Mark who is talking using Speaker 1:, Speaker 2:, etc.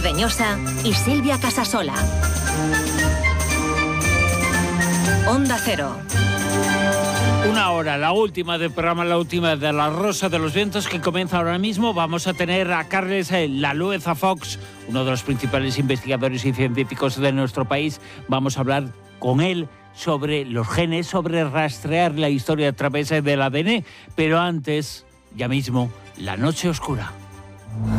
Speaker 1: Reñosa y Silvia Casasola. Onda Cero.
Speaker 2: Una hora, la última del programa, la última de La Rosa de los Vientos, que comienza ahora mismo. Vamos a tener a Carles Lalueza Fox, uno de los principales investigadores y científicos de nuestro país. Vamos a hablar con él sobre los genes, sobre rastrear la historia a través del ADN. Pero antes, ya mismo, La Noche Oscura.